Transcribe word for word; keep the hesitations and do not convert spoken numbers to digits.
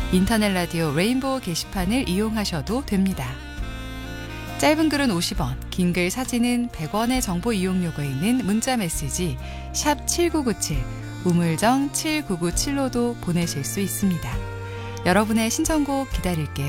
인터넷 라디오 레인보우 게시판을 이용하셔도 됩니다. 짧은 글은 오십 원, 긴 글 사진은 백 원의 정보 이용료가 있는 문자 메시지 샵 칠구구칠, 우물정 칠구구칠로도 보내실 수 있습니다. 여러분의 신청곡 기다릴게요.